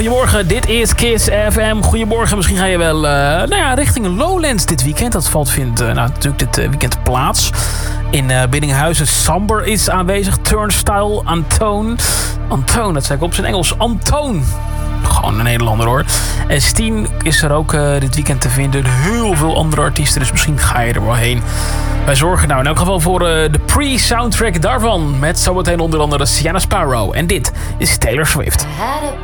Goedemorgen, dit is Kiss FM. Goedemorgen, misschien ga je wel richting Lowlands dit weekend. Dat vindt natuurlijk dit weekend plaats. In Biddinghuizen. Samber is aanwezig. Turnstile, Antoon, dat zei ik op zijn Engels. Antoon. Gewoon een Nederlander hoor. En Steen is er ook dit weekend te vinden. Heel veel andere artiesten, dus misschien ga je er wel heen. Wij zorgen nou in elk geval voor de pre-soundtrack daarvan. Met zometeen onder andere Sienna Sparrow. En dit is Taylor Swift.